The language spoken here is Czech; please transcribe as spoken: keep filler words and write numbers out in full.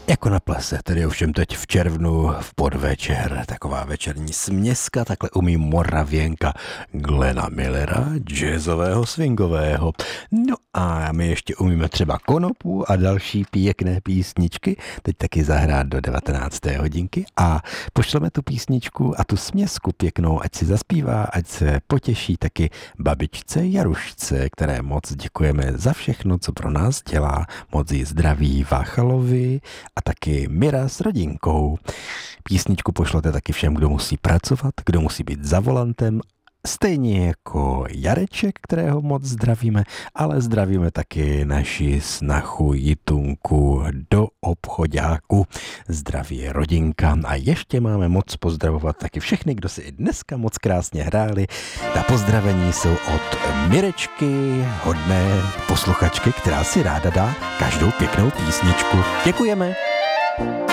Jako na plese, tedy ovšem teď v červnu v podvečer, taková večerní směska, takhle umí Moravěnka Glena Millera, jazzového, swingového. No a my ještě umíme třeba Konopu a další pěkné písničky, teď taky zahrát do devatenácté hodinky a pošleme tu písničku a tu směsku pěknou, ať si zaspívá, ať se potěší taky babičce Jarušce, které moc děkujeme za všechno, co pro nás dělá. Moc jí zdraví Váchalovi a taky Mira s rodinkou. Písničku pošlete taky všem, kdo musí pracovat, kdo musí být za volantem, stejně jako Jareček, kterého moc zdravíme, ale zdravíme taky naši snachu Jitunku do obchodáku. Zdraví je rodinka a ještě máme moc pozdravovat taky všechny, kdo si i dneska moc krásně hráli. Ta pozdravení jsou od Mirečky, hodné posluchačky, která si ráda dá každou pěknou písničku. Děkujeme!